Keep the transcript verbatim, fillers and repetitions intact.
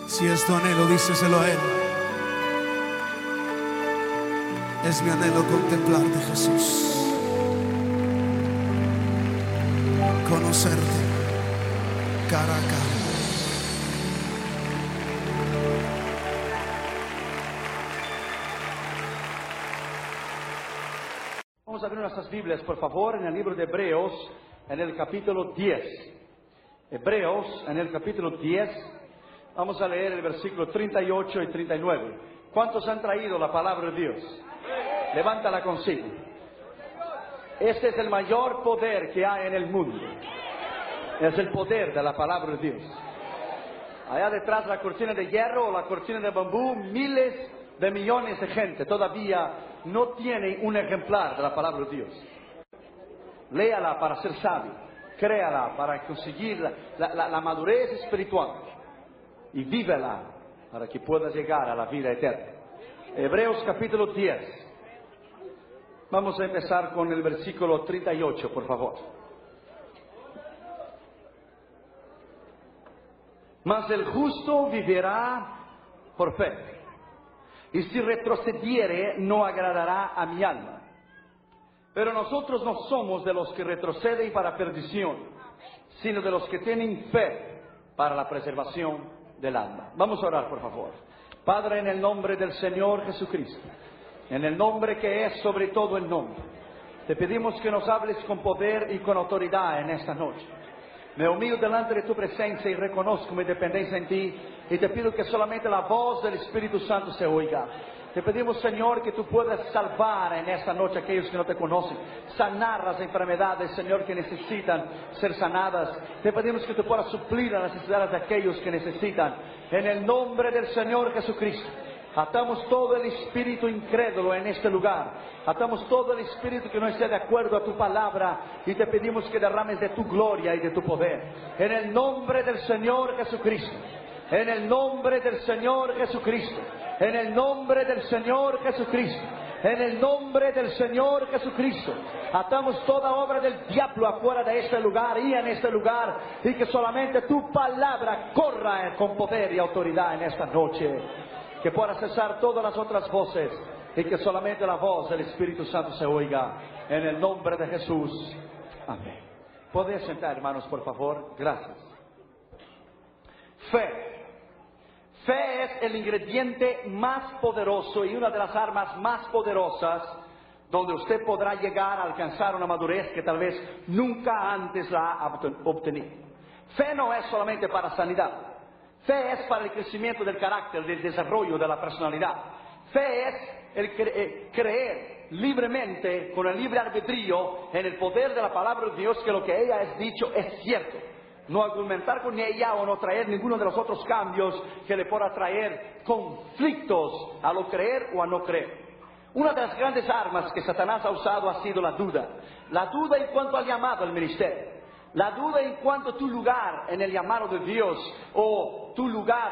Si es tu anhelo, díceselo a Él. Es mi anhelo contemplarte, Jesús. Conocerte cara a cara. Vamos a abrir nuestras Biblias, por favor, en el libro de Hebreos, en el capítulo diez. Hebreos, en el capítulo diez, vamos a leer el versículo treinta y ocho y treinta y nueve. ¿Cuántos han traído la palabra de Dios? Levántala consigo. Este es el mayor poder que hay en el mundo. Es el poder de la palabra de Dios. Allá detrás de la cortina de hierro o la cortina de bambú, miles de millones de gente todavía no tienen un ejemplar de la palabra de Dios. Léala para ser sabio, créala para conseguir la, la, la, la madurez espiritual y vívela para que puedas llegar a la vida eterna. Hebreos capítulo diez. Vamos a empezar con el versículo treinta y ocho, por favor. Mas el justo vivirá por fe, y si retrocediere no agradará a mi alma. Pero nosotros no somos de los que retroceden para perdición, sino de los que tienen fe para la preservación del alma. Vamos a orar, por favor. Padre, en el nombre del Señor Jesucristo, en el nombre que es sobre todo el nombre, te pedimos que nos hables con poder y con autoridad en esta noche. Me humillo delante de tu presencia y reconozco mi dependencia en ti, y te pido que solamente la voz del Espíritu Santo se oiga. Te pedimos, Señor, que tú puedas salvar en esta noche a aquellos que no te conocen, sanar las enfermedades, Señor, que necesitan ser sanadas. Te pedimos que tú puedas suplir las necesidades de aquellos que necesitan. En el nombre del Señor Jesucristo, atamos todo el espíritu incrédulo en este lugar. Atamos todo el espíritu que no esté de acuerdo a tu palabra, y te pedimos que derrames de tu gloria y de tu poder. En el nombre del Señor Jesucristo. En el nombre del Señor Jesucristo. En el nombre del Señor Jesucristo. En el nombre del Señor Jesucristo. Atamos toda obra del diablo afuera de este lugar y en este lugar, y que solamente tu palabra corra con poder y autoridad en esta noche. Que pueda cesar todas las otras voces, y que solamente la voz del Espíritu Santo se oiga. En el nombre de Jesús. Amén. ¿Podéis sentar, hermanos, por favor? Gracias. Fe. Fe es el ingrediente más poderoso y una de las armas más poderosas donde usted podrá llegar a alcanzar una madurez que tal vez nunca antes la ha obtenido. Fe no es solamente para sanidad. Fe es para el crecimiento del carácter, del desarrollo de la personalidad. Fe es el cre- eh, creer libremente, con el libre albedrío, en el poder de la palabra de Dios, que lo que ella ha dicho es cierto. No argumentar con ella o no traer ninguno de los otros cambios que le pueda traer conflictos a lo creer o a no creer. Una de las grandes armas que Satanás ha usado ha sido la duda. La duda en cuanto al llamado al ministerio. La duda en cuanto a tu lugar en el llamado de Dios, o tu lugar